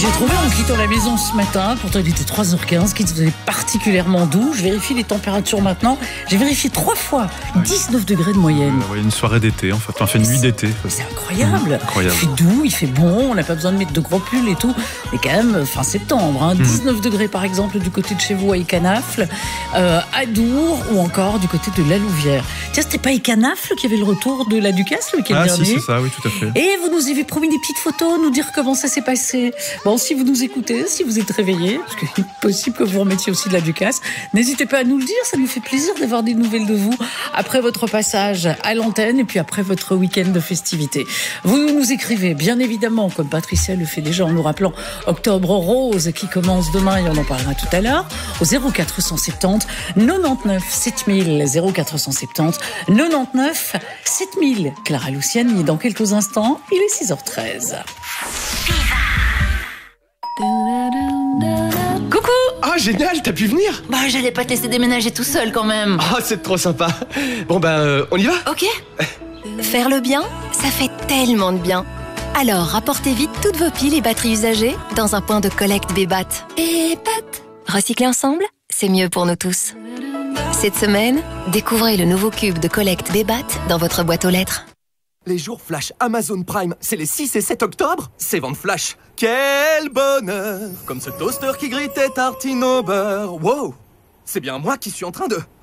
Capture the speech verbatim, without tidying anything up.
J'ai trouvé en quittant la maison ce matin, pourtant il était trois heures quinze, qu'il faisait particulièrement doux. Je vérifie les températures maintenant. J'ai vérifié trois fois, dix-neuf degrés de moyenne. Euh, ouais, une soirée d'été, en fait, enfin une nuit d'été. C'est incroyable. Mmh, incroyable. Il fait doux, il fait bon, on n'a pas besoin de mettre de gros pulls et tout. Mais quand même, fin septembre, hein, dix-neuf mmh. degrés par exemple du côté de chez vous à Écanafle, euh, à Dour ou encore du côté de la Louvière. Tiens, c'était pas Écanafle qui avait le retour de la Ducasse le week-end ah, dernier? Ah si, c'est ça, oui, tout à fait. Et vous nous avez promis des petites photos, nous dire comment ça s'est passé. Bon, si vous nous écoutez, si vous êtes réveillés, parce qu'il est possible que vous remettiez aussi de la Ducasse, n'hésitez pas à nous le dire, ça nous fait plaisir d'avoir des nouvelles de vous après votre passage à l'antenne et puis après votre week-end de festivités. Vous nous écrivez, bien évidemment, comme Patricia le fait déjà en nous rappelant Octobre Rose qui commence demain et on en parlera tout à l'heure, au zéro quatre cent soixante-dix quatre-vingt-neuf sept mille, zéro quatre cent soixante-dix quatre-vingt-neuf sept mille. Clara Luciani, dans quelques instants, il est six heures treize. Coucou! Ah, génial, t'as pu venir? Bah, j'allais pas te laisser déménager tout seul quand même. Ah, c'est trop sympa. Bon, ben, euh, on y va? Ok. Faire le bien, ça fait tellement de bien. Alors, rapportez vite toutes vos piles et batteries usagées dans un point de collecte Bébat. Bébat. Recycler ensemble, c'est mieux pour nous tous. Cette semaine, découvrez le nouveau cube de collecte Bébat dans votre boîte aux lettres. Les jours flash Amazon Prime, c'est les six et sept octobre. C'est vente flash. Quel bonheur! Comme ce toaster qui grille tes tartines au beurre. Wow! C'est bien moi qui suis en train de...